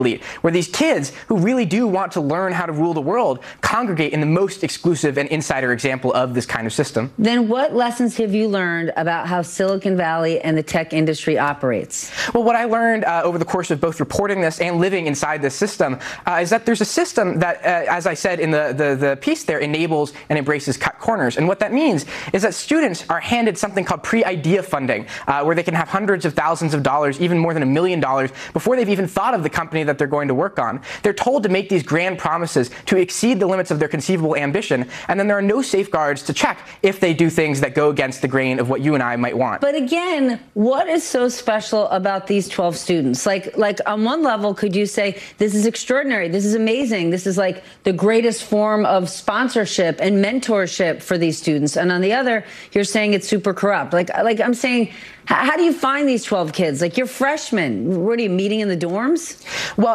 where these kids who really do want to learn how to rule the world congregate in the most exclusive and insider example of this kind of system. Then what lessons have you learned about how Silicon Valley and the tech industry operates? Well, what I learned over the course of both reporting this and living inside this system is that there's a system that, as I said in the piece there, enables and embraces cut corners. And what that means is that students are handed something called pre-idea funding, where they can have hundreds of thousands of dollars, even more than $1 million, before they've even thought of the company that they're going to work on. They're told to make these grand promises to exceed the limits of their conceivable ambition, and then there are no safeguards to check if they do things that go against the grain of what you and I might want. But again, what is so special about these 12 students? Like on one level, could you say, this is extraordinary, this is amazing, this is like the greatest form of sponsorship and mentorship for these students, and on the other, you're saying it's super corrupt. Like I'm saying, how do you find these 12 kids? Like, you're freshmen. What are you, meeting in the dorms? Well,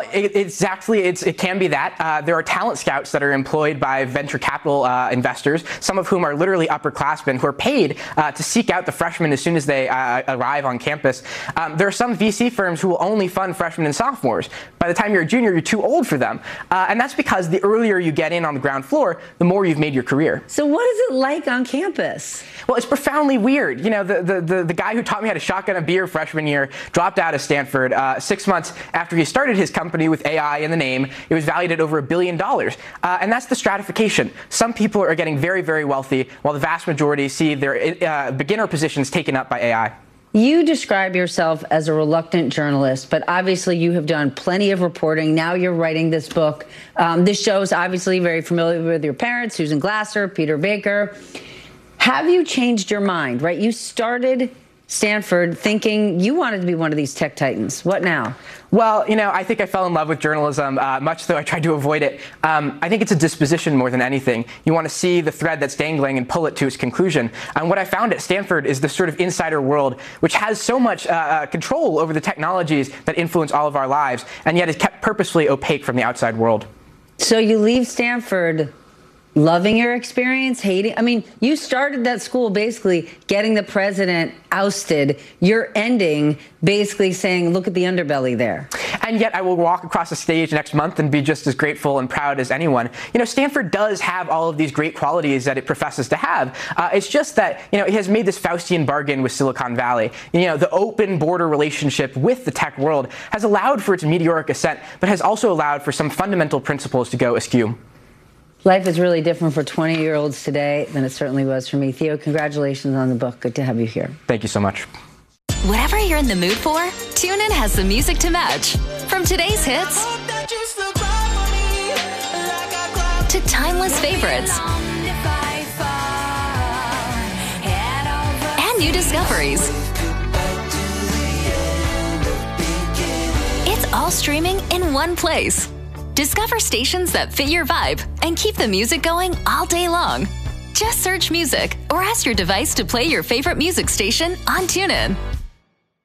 it can be that. There are talent scouts that are employed by venture capital investors, some of whom are literally upperclassmen who are paid to seek out the freshmen as soon as they arrive on campus. There are some VC firms who will only fund freshmen and sophomores. By the time you're a junior, you're too old for them. And that's because the earlier you get in on the ground floor, the more you've made your career. So what is it like on campus? Well, it's profoundly weird. You know, the guy who taught me how to shotgun a beer freshman year dropped out of Stanford 6 months after he started his company with AI in the name. It was valued at over $1 billion. And that's the stratification. Some people are getting very, very wealthy, while the vast majority see their beginner positions taken up by AI. You describe yourself as a reluctant journalist, but obviously you have done plenty of reporting. Now you're writing this book. This show is obviously very familiar with your parents, Susan Glasser, Peter Baker. Have you changed your mind, right? You started Stanford thinking you wanted to be one of these tech titans. What now? Well, you know, I think I fell in love with journalism, much though I tried to avoid it. I think it's a disposition more than anything. You want to see the thread that's dangling and pull it to its conclusion. And what I found at Stanford is this sort of insider world, which has so much control over the technologies that influence all of our lives, and yet is kept purposefully opaque from the outside world. So you leave Stanford loving your experience, hating? I mean, you started that school basically getting the president ousted. You're ending basically saying, look at the underbelly there. And yet I will walk across the stage next month and be just as grateful and proud as anyone. You know, Stanford does have all of these great qualities that it professes to have. It's just that, you know, it has made this Faustian bargain with Silicon Valley. You know, the open border relationship with the tech world has allowed for its meteoric ascent, but has also allowed for some fundamental principles to go askew. Life is really different for 20-year-olds today than it certainly was for me. Theo, congratulations on the book. Good to have you here. Thank you so much. Whatever you're in the mood for, TuneIn has the music to match. From today's hits to timeless favorites and new discoveries. It's all streaming in one place. Discover stations that fit your vibe and keep the music going all day long. Just search music or ask your device to play your favorite music station on TuneIn.